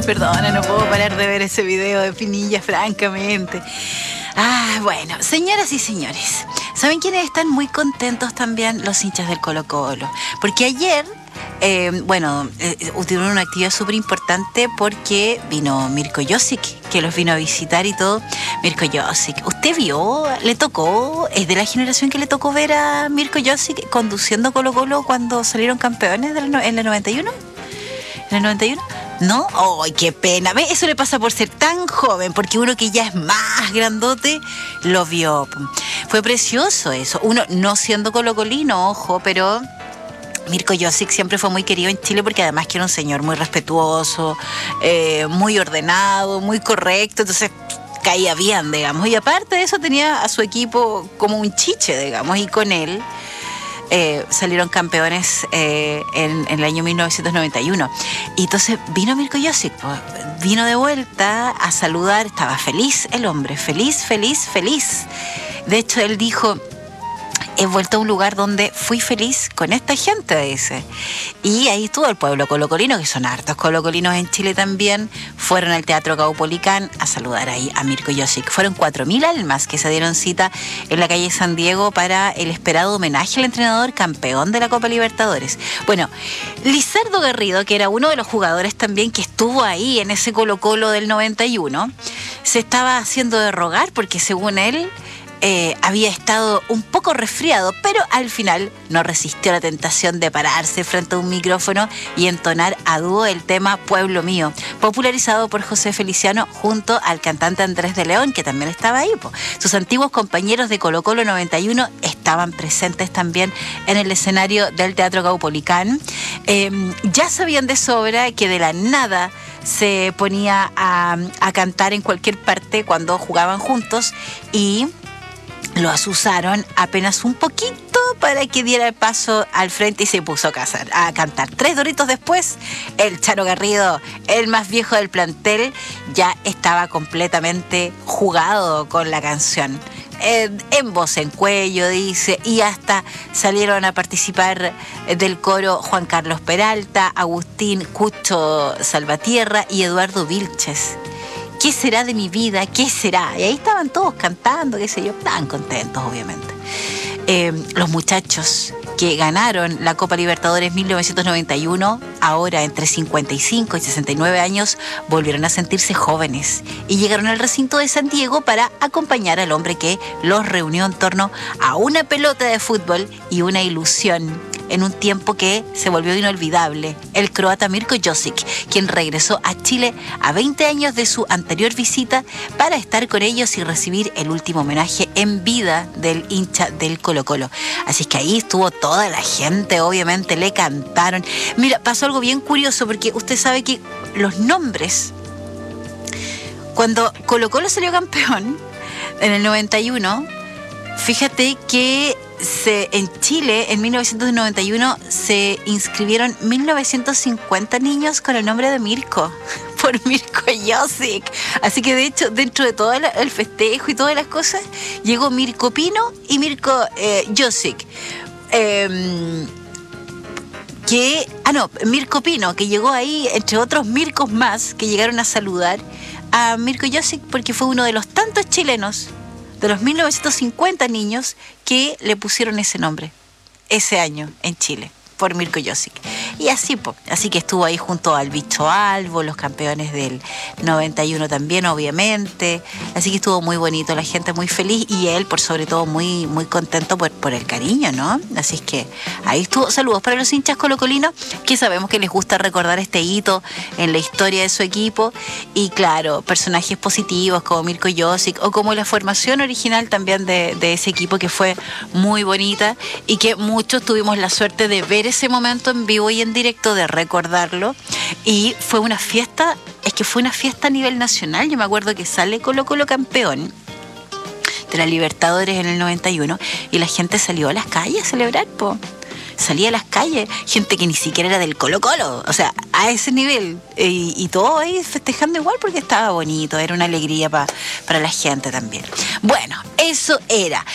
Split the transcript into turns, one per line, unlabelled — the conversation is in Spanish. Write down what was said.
Perdona, no puedo parar de ver ese video de Pinilla, francamente. Bueno, señoras y señores, ¿saben quiénes están muy contentos también? Los hinchas del Colo-Colo. Porque ayer, tuvieron una actividad súper importante porque vino Mirko Josic, que los vino a visitar y todo. Mirko Josic, ¿usted vio? ¿Le tocó? ¿Es de la generación que le tocó ver a Mirko Josic conduciendo Colo-Colo cuando salieron campeones en la 91? ¿En el 91? ¿No? ¡Ay, qué pena! ¿Ves? Eso le pasa por ser tan joven, porque uno que ya es más grandote lo vio. Fue precioso eso. Uno no siendo colocolino, ojo, pero Mirko Josic siempre fue muy querido en Chile porque además que era un señor muy respetuoso, muy ordenado, muy correcto, entonces caía bien, digamos. Y aparte de eso tenía a su equipo como un chiche, digamos, y con él salieron campeones en el año 1991. Y entonces vino Mirko Josic, vino de vuelta a saludar, estaba feliz el hombre, feliz. De hecho, él dijo: he vuelto a un lugar donde fui feliz con esta gente, dice. Y ahí estuvo el pueblo colocolino, que son hartos colocolinos en Chile también, fueron al Teatro Caupolicán a saludar ahí a Mirko Josic. Fueron 4.000 almas que se dieron cita en la calle San Diego para el esperado homenaje al entrenador campeón de la Copa Libertadores. Bueno, Lizardo Garrido, que era uno de los jugadores también que estuvo ahí en ese Colo-Colo del 91, se estaba haciendo de rogar porque según él había estado un poco resfriado, pero al final no resistió la tentación de pararse frente a un micrófono y entonar a dúo el tema Pueblo Mío, popularizado por José Feliciano junto al cantante Andrés de León, que también estaba ahí. Sus antiguos compañeros de Colo-Colo 91 estaban presentes también en el escenario del Teatro Caupolicán. Ya sabían de sobra que de la nada se ponía a cantar en cualquier parte cuando jugaban juntos y lo asusaron apenas un poquito para que diera el paso al frente y se puso a cantar. 3 doritos después, el Charo Garrido, el más viejo del plantel, ya estaba completamente jugado con la canción. En voz en cuello, dice, y hasta salieron a participar del coro Juan Carlos Peralta, Agustín Cucho Salvatierra y Eduardo Vilches. ¿Qué será de mi vida? ¿Qué será? Y ahí estaban todos cantando, qué sé yo, tan contentos, obviamente. Los muchachos que ganaron la Copa Libertadores 1991, ahora entre 55 y 69 años, volvieron a sentirse jóvenes y llegaron al recinto de San Diego para acompañar al hombre que los reunió en torno a una pelota de fútbol y una ilusión en un tiempo que se volvió inolvidable, el croata Mirko Josic, quien regresó a Chile a 20 años de su anterior visita para estar con ellos y recibir el último homenaje en vida del hincha del Colo-Colo. Así que ahí estuvo toda la gente, obviamente le cantaron. Mira, pasó algo bien curioso porque usted sabe que los nombres, cuando Colo-Colo salió campeón en el 91, fíjate que en Chile, en 1991, se inscribieron 1950 niños con el nombre de Mirko, por Mirko Josic. Así que, de hecho, dentro de todo el festejo y todas las cosas, llegó Mirko Pino y Mirko Josic. Mirko Pino, que llegó ahí, entre otros Mirkos más, que llegaron a saludar a Mirko Josic porque fue uno de los tantos chilenos de los 1950 niños que le pusieron ese nombre ese año en Chile por Mirko Josic. Y así que estuvo ahí junto al Bicho Albo, los campeones del 91 también, obviamente. Así que estuvo muy bonito, la gente muy feliz y él, por sobre todo, muy, muy contento por el cariño, ¿no? Así es que ahí estuvo. Saludos para los hinchas colocolinos, que sabemos que les gusta recordar este hito en la historia de su equipo. Y claro, personajes positivos como Mirko Josic o como la formación original también de ese equipo, que fue muy bonita y que muchos tuvimos la suerte de ver ese momento en vivo y en directo, de recordarlo. Y fue una fiesta, fue una fiesta a nivel nacional. Yo me acuerdo que sale Colo-Colo campeón de la Libertadores en el 91 y la gente salió a las calles a celebrar, salía a las calles, gente que ni siquiera era del Colo-Colo, o sea, a ese nivel, y todo ahí festejando igual porque estaba bonito, era una alegría para la gente también. Bueno, eso era.